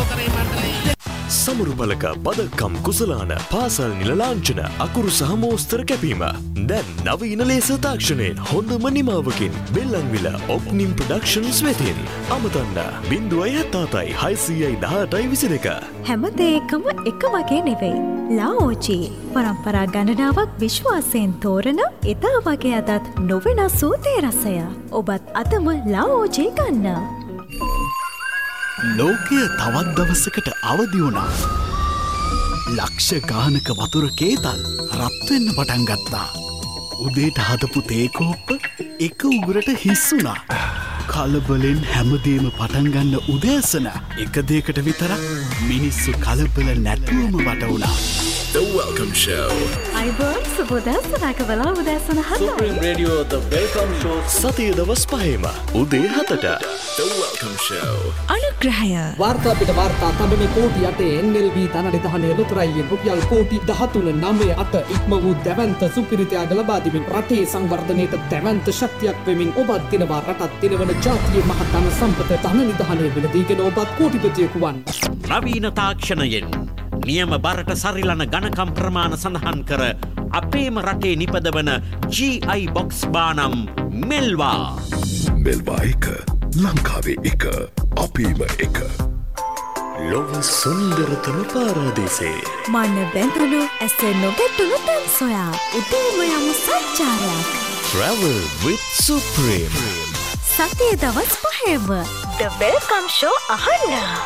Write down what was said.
සමරු බලක පදක්කම් කුසලාන පාසල් නිල ලාංඡන අකුරු සහ මෝස්තර කැපීම දැන් නවීන ලේස තාක්ෂණයෙන් හොඳම නිමාවකින් බෙල්ලන්විල ඔප්නිම් ප්‍රොඩක්ෂන්ස් වෙතින් අමතන්න 077 618 22 හැම දෙයකම එක වගේ නෙවෙයි ලාओජී පරම්පරා ගණනාවක් විශ්වාසයෙන් තෝරන එදා වගේ අදත් නොවෙනස් වූ තේ රසය ඔබත් අදම ලාओජී ගන්න. ලෝකය තවත් දවසකට අවදි වුණා. ලක්ෂ ගානක වතුර කේතල් රත්වෙන්න පටන් ගත්තා. උදේට හදපු තේකෝප්ප එක උගුරට හිස්සුනා. කලබලෙන් හැමදේම පටන්ගන්න උදෑසන එක දේකට විතරක් මිනිස්සු කලබල නැතුවම වට වුණා. The Welcome Show. අයිබෝන් සුබෝදෑසනක වෙලා උදෑසන 7යි. Supreme Radio The Welcome Show සතිය දවස් 5ම උදේ 7ට The Welcome Show. අනුග්‍රහය. වාර්තා පිට වාර්තා තඹනේ කෝටි 8 NLV ධනනිධානයේ ලොතරැයියේ රුපියල් කෝටි 13.98 ඉක්ම වූ දැවැන්ත සුපිරිතයාග ලබා දෙමින් රටේ සංවර්ධනයට දැවැන්ත ශක්තියක් වෙමින් ඔබත් දිනවා රටත් දිනවන ජාතියේ මහ ධන සම්පත ධනනිධානයේ මිලදීගෙන ඔබත් කෝටිපතියෙකු වන්. නවීන තාක්ෂණයෙන් නියම බරට සරිලන ගණකම් ප්‍රමාණ සඳහන් කර අපේම රටේ නිපදවන GI බොක්ස් බානම් මෙල්වා. මෙල්වා එක ලංකාවේ එක අපේම එක. ලොව සුන්දරතම පාරාදීසේ. මන බැඳුණු ඇස නොගැටුණු තැන් සොයා උදේම යමු සංචාරයක්. Travel with Supreme. සතිය දවස් 5ම The Welcome Show අහන්න.